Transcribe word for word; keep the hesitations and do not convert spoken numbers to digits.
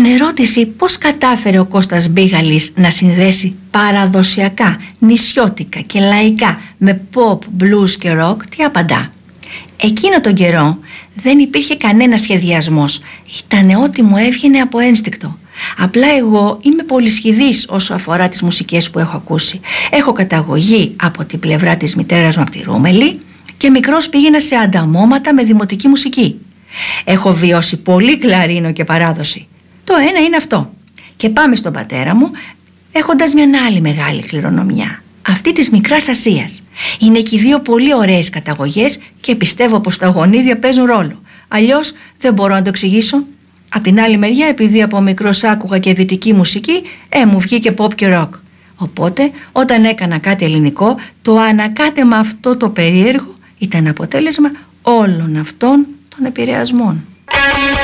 Στην ερώτηση πώς κατάφερε ο Κώστας Μπίγαλης να συνδέσει παραδοσιακά, νησιώτικα και λαϊκά με pop, blues και rock, τι απαντά? Εκείνο τον καιρό δεν υπήρχε κανένα σχεδιασμός. Ήτανε ό,τι μου έβγαινε από ένστικτο. Απλά εγώ είμαι πολυσχηδής όσο αφορά τις μουσικές που έχω ακούσει. Έχω καταγωγή από την πλευρά της μητέρας μου από τη Ρούμελη και μικρός πήγαινα σε ανταμώματα με δημοτική μουσική. Έχω βιώσει πολύ κλαρίνο και παράδοση. Το ένα είναι αυτό. Και πάμε στον πατέρα μου έχοντας μια άλλη μεγάλη κληρονομιά, αυτή της Μικράς Ασίας. Είναι και οι δύο πολύ ωραίες καταγωγές και πιστεύω πως τα γονίδια παίζουν ρόλο. Αλλιώς δεν μπορώ να το εξηγήσω. Απ' την άλλη μεριά, επειδή από μικρός άκουγα και δυτική μουσική, ε, μου βγήκε pop και rock. Οπότε, όταν έκανα κάτι ελληνικό, το ανακάτεμα αυτό το περίεργο ήταν αποτέλεσμα όλων αυτών των επηρεασμών.